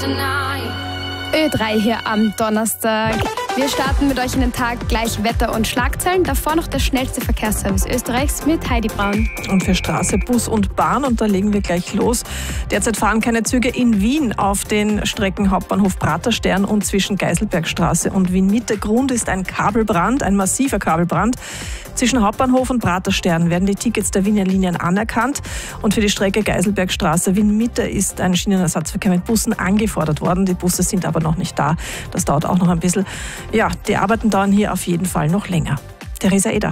Ö3 hier am Donnerstag. Wir starten mit euch in den Tag, gleich Wetter und Schlagzeilen. Davor noch der schnellste Verkehrsservice Österreichs mit Heidi Braun. Und für Straße, Bus und Bahn, und da legen wir gleich los. Derzeit fahren keine Züge in Wien auf den Strecken Hauptbahnhof Praterstern und zwischen Geiselbergstraße und Wien-Mitte. Grund ist ein Kabelbrand, ein massiver Kabelbrand. Zwischen Hauptbahnhof und Praterstern werden die Tickets der Wiener Linien anerkannt. Und für die Strecke Geiselbergstraße Wien-Mitte ist ein Schienenersatzverkehr mit Bussen angefordert worden. Die Busse sind aber noch nicht da. Das dauert auch noch ein bisschen. Ja, die Arbeiten dauern hier auf jeden Fall noch länger. Theresa Eder.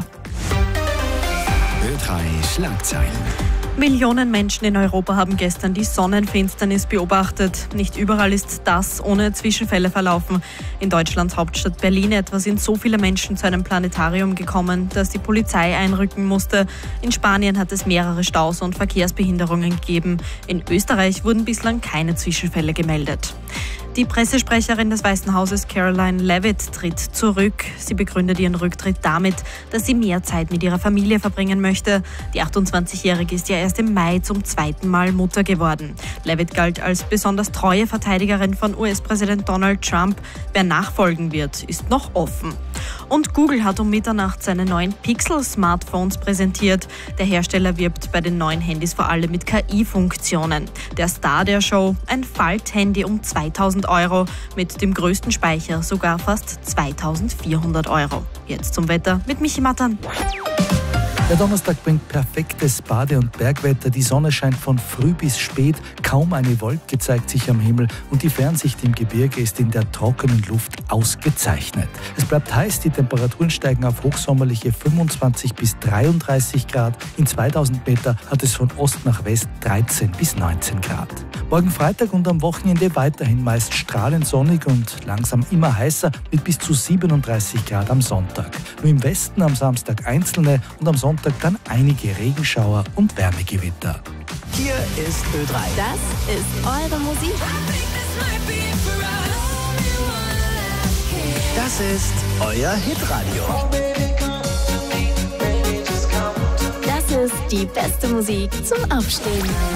Ö3 Schlagzeilen. Millionen Menschen in Europa haben gestern die Sonnenfinsternis beobachtet. Nicht überall ist das ohne Zwischenfälle verlaufen. In Deutschlands Hauptstadt Berlin etwa sind so viele Menschen zu einem Planetarium gekommen, dass die Polizei einrücken musste. In Spanien hat es mehrere Staus und Verkehrsbehinderungen gegeben. In Österreich wurden bislang keine Zwischenfälle gemeldet. Die Pressesprecherin des Weißen Hauses Caroline Leavitt tritt zurück. Sie begründet ihren Rücktritt damit, dass sie mehr Zeit mit ihrer Familie verbringen möchte. Die 28-Jährige ist ja erst im Mai zum zweiten Mal Mutter geworden. Leavitt galt als besonders treue Verteidigerin von US-Präsident Donald Trump. Wer nachfolgen wird, ist noch offen. Und Google hat um Mitternacht seine neuen Pixel-Smartphones präsentiert. Der Hersteller wirbt bei den neuen Handys vor allem mit KI-Funktionen. Der Star der Show, ein Falthandy um 2.000 €, mit dem größten Speicher sogar fast 2.400 €. Jetzt zum Wetter mit Michi Mattern. Der Donnerstag bringt perfektes Bade- und Bergwetter. Die Sonne scheint von früh bis spät. Kaum eine Wolke zeigt sich am Himmel und die Fernsicht im Gebirge ist in der trockenen Luft ausgezeichnet. Es bleibt heiß, die Temperaturen steigen auf hochsommerliche 25 bis 33 Grad. In 2000 Meter hat es von Ost nach West 13 bis 19 Grad. Morgen Freitag und am Wochenende weiterhin meist strahlend sonnig und langsam immer heißer mit bis zu 37 Grad am Sonntag. Nur im Westen am Samstag einzelne und am Sonntag dann einige Regenschauer und Wärmegewitter. Hier ist Ö3. Das ist eure Musik. Das ist euer Hitradio. Das ist die beste Musik zum Aufstehen.